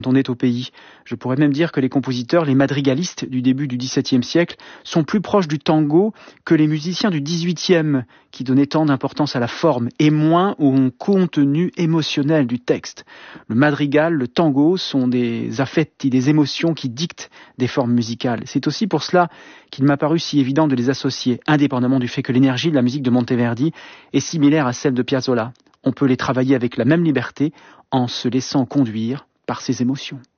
on est au pays. Je pourrais même dire que les compositeurs, les madrigalistes du début du XVIIe siècle sont plus proches du tango que les musiciens du XVIIIe qui donnaient tant d'importance à la forme et moins au contenu émotionnel du texte. Le madrigal, le tango sont des affetti, des émotions qui dictent des formes musicales. C'est aussi pour cela qu'il m'a paru si évident de les associer, indépendamment du fait que l'énergie de la musique de Monteverdi est similaire à celle de Piazzolla. On peut les travailler avec la même liberté en se laissant conduire par ses émotions.